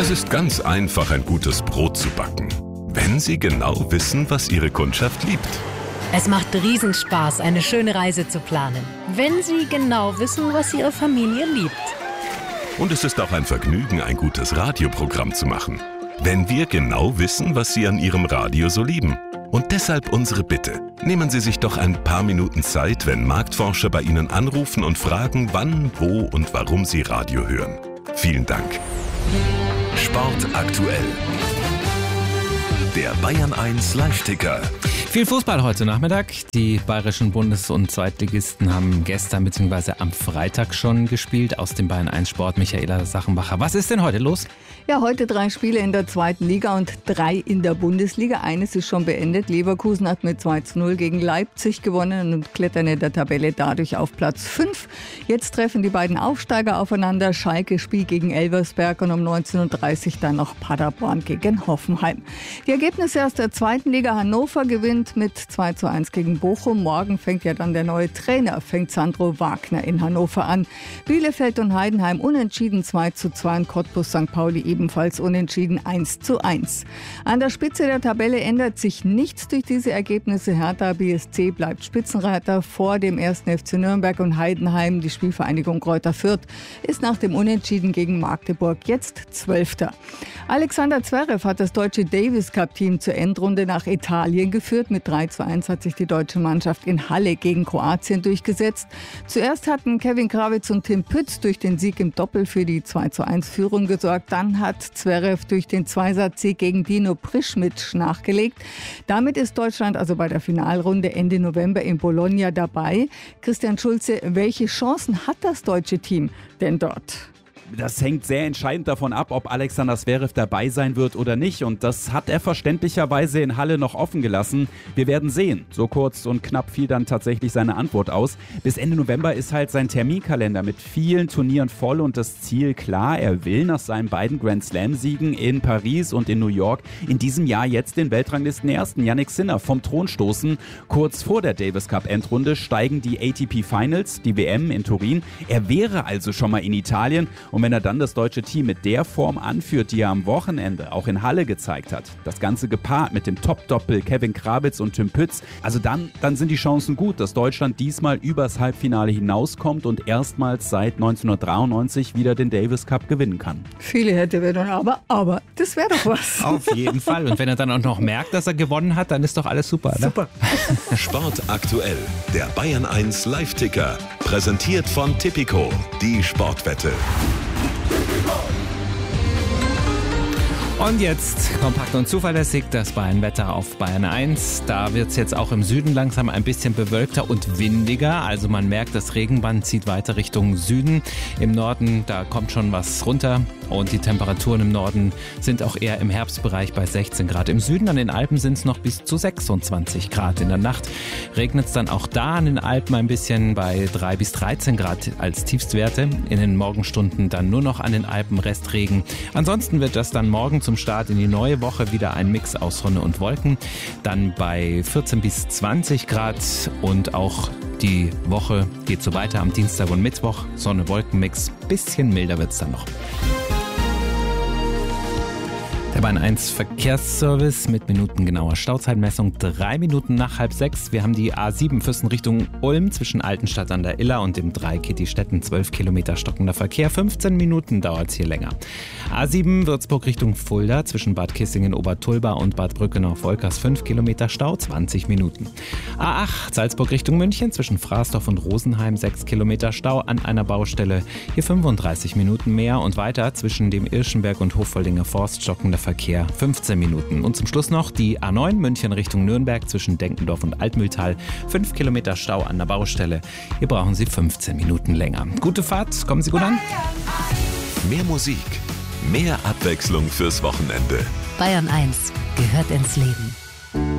Es ist ganz einfach, ein gutes Brot zu backen, wenn Sie genau wissen, was Ihre Kundschaft liebt. Es macht Riesenspaß, eine schöne Reise zu planen, wenn Sie genau wissen, was Ihre Familie liebt. Und es ist auch ein Vergnügen, ein gutes Radioprogramm zu machen, wenn wir genau wissen, was Sie an Ihrem Radio so lieben. Und deshalb unsere Bitte. Nehmen Sie sich doch ein paar Minuten Zeit, wenn Marktforscher bei Ihnen anrufen und fragen, wann, wo und warum Sie Radio hören. Vielen Dank. Sport aktuell. Der Bayern 1 Live-Ticker. Viel Fußball heute Nachmittag. Die bayerischen Bundes- und Zweitligisten haben gestern bzw. am Freitag schon gespielt. Aus dem Bayern 1 Sport Michaela Sachenbacher. Was ist denn heute los? Ja, heute 3 Spiele in der zweiten Liga und 3 in der Bundesliga. Eines ist schon beendet. Leverkusen hat mit 2:0 gegen Leipzig gewonnen und klettern in der Tabelle dadurch auf Platz 5. Jetzt treffen die beiden Aufsteiger aufeinander. Schalke spielt gegen Elversberg und um 19:30 Uhr dann noch Paderborn gegen Hoffenheim. Die Ergebnisse aus der zweiten Liga: Hannover gewinnt mit 2:1 gegen Bochum. Morgen fängt ja dann der neue Trainer, fängt Sandro Wagner in Hannover an. Bielefeld und Heidenheim unentschieden 2:2 und Cottbus St. Pauli ebenfalls unentschieden 1:1. An der Spitze der Tabelle ändert sich nichts durch diese Ergebnisse. Hertha BSC bleibt Spitzenreiter vor dem 1. FC Nürnberg und Heidenheim. Die Spielvereinigung Greuther Fürth ist nach dem Unentschieden gegen Magdeburg jetzt 12. Alexander Zverev hat das deutsche Davis-Cup-Team zur Endrunde nach Italien geführt. Mit 3:1 hat sich die deutsche Mannschaft in Halle gegen Kroatien durchgesetzt. Zuerst hatten Kevin Krawitz und Tim Pütz durch den Sieg im Doppel für die 2:1-Führung gesorgt. Dann hat Zverev durch den Zweisatz-Sieg gegen Dino Prischmitsch nachgelegt. Damit ist Deutschland also bei der Finalrunde Ende November in Bologna dabei. Christian Schulze, welche Chancen hat das deutsche Team denn dort? Das hängt sehr entscheidend davon ab, ob Alexander Zverev dabei sein wird oder nicht. Und das hat er verständlicherweise in Halle noch offen gelassen. Wir werden sehen. So kurz und knapp fiel dann tatsächlich seine Antwort aus. Bis Ende November ist halt sein Terminkalender mit vielen Turnieren voll und das Ziel klar. Er will nach seinen beiden Grand Slam-Siegen in Paris und in New York in diesem Jahr jetzt den Weltranglisten-Ersten Jannik Sinner vom Thron stoßen. Kurz vor der Davis-Cup-Endrunde steigen die ATP-Finals, die WM in Turin. Er wäre also schon mal in Italien. Und wenn er dann das deutsche Team mit der Form anführt, die er am Wochenende auch in Halle gezeigt hat, das Ganze gepaart mit dem Top-Doppel Kevin Krawitz und Tim Pütz, also dann sind die Chancen gut, dass Deutschland diesmal übers Halbfinale hinauskommt und erstmals seit 1993 wieder den Davis Cup gewinnen kann. Viele hätte wir dann aber das wäre doch was. Auf jeden Fall. Und wenn er dann auch noch merkt, dass er gewonnen hat, dann ist doch alles super. Ne? Super. Sport aktuell. Der Bayern 1 Live-Ticker. Präsentiert von Tipico. Die Sportwette. Und jetzt kompakt und zuverlässig das Bayern-Wetter auf Bayern 1. Da wird es jetzt auch im Süden langsam ein bisschen bewölkter und windiger. Also man merkt, das Regenband zieht weiter Richtung Süden. Im Norden, da kommt schon was runter. Und die Temperaturen im Norden sind auch eher im Herbstbereich bei 16 Grad. Im Süden an den Alpen sind es noch bis zu 26 Grad. In der Nacht regnet es dann auch da an den Alpen ein bisschen bei 3 bis 13 Grad als Tiefstwerte. In den Morgenstunden dann nur noch an den Alpen Restregen. Ansonsten wird das dann morgen zum Start in die neue Woche wieder ein Mix aus Sonne und Wolken. Dann bei 14 bis 20 Grad und auch die Woche geht so weiter am Dienstag und Mittwoch. Sonne-Wolken-Mix. Bisschen milder wird es dann noch. Der Bayern 1 Verkehrsservice mit minutengenauer Stauzeitmessung 3 Minuten nach 5:30. Wir haben die A7 Füssen Richtung Ulm zwischen Altenstadt an der Iller und dem Dreieck Kittistetten 12 Kilometer stockender Verkehr. 15 Minuten dauert es hier länger. A7 Würzburg Richtung Fulda zwischen Bad Kissingen Obertulba und Bad Brückenau-Volkers 5 Kilometer Stau, 20 Minuten. A8 Salzburg Richtung München zwischen Fraßdorf und Rosenheim 6 Kilometer Stau an einer Baustelle. Hier 35 Minuten mehr und weiter zwischen dem Irschenberg und Hofvoldinger Forst stockender Verkehr 15 Minuten. Und zum Schluss noch die A9 München Richtung Nürnberg zwischen Denkendorf und Altmühltal. 5 Kilometer Stau an der Baustelle. Hier brauchen Sie 15 Minuten länger. Gute Fahrt, kommen Sie gut an. Mehr Musik, mehr Abwechslung fürs Wochenende. Bayern 1 gehört ins Leben.